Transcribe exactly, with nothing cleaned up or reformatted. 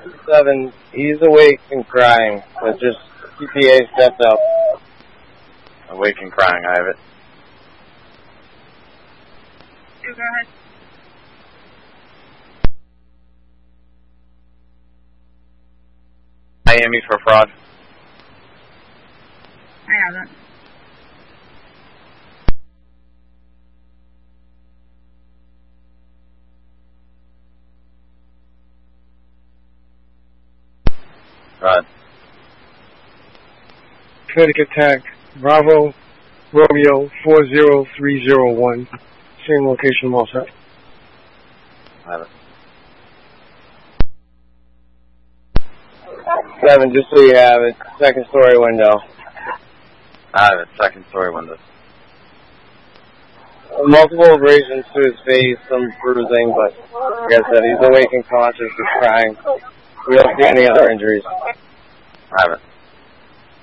Seven, he's awake and crying, but just C P A stepped up. Awake and crying, I have it. Go ahead. Miami for fraud. I have it. Fraud. Connecticut Tag, Bravo, Romeo, four zero three zero one. Same location, all set. I have it. Seven, just so you have it, second story window. I have it. Second story window. Multiple abrasions to his face, some bruising, but like I said, he's awake and conscious, he's crying. We don't see any other injuries. I have it.